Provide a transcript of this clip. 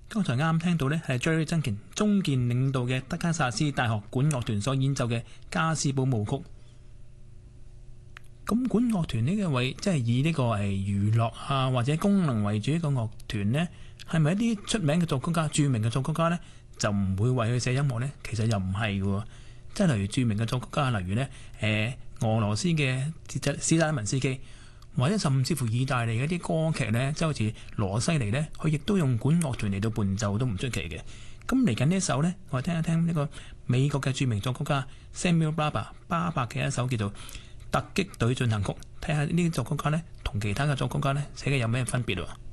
剛才啱聽到呢係 Jerry 真田中健領導嘅德克薩斯大學管樂團所演奏嘅加斯堡舞曲。咁管樂團呢個位即係以呢個娛樂啊或者功能為主一個樂團呢，係咪一啲出名嘅作曲家、著名嘅作曲家呢，就唔會為佢寫音樂呢？其實又唔係嘅，即係例如著名嘅作曲家，例如呢俄羅斯嘅斯拉文斯基，或者甚至乎意大利嘅一啲歌劇呢，即係好似羅西尼呢，佢亦都用管樂團嚟到伴奏都唔出奇嘅。咁嚟緊呢一首呢，我哋聽一聽呢個美國嘅著名作曲家 Samuel Barber 巴伯嘅一首叫做《突擊隊進行曲》，睇下呢啲作曲家呢，同其他嘅作曲家呢寫嘅有咩分別喎？